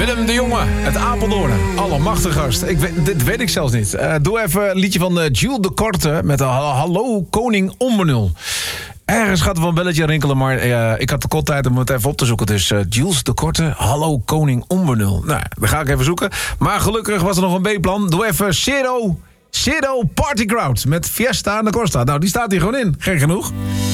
Willem de Jonge uit Apeldoorn. Allemachtig gast. Dit weet ik zelfs niet. Doe even een liedje van Jules de Korte met Hallo Koning Onbenul. Ergens gaat er wel een belletje rinkelen, maar ik had de kort tijd om het even op te zoeken. Dus Jules de Korte, Hallo Koning Onbenul. Nou, dat ga ik even zoeken. Maar gelukkig was er nog een B-plan. Doe even Cero Party Crowd met Fiesta en de Costa. Nou, die staat hier gewoon in. Gek genoeg.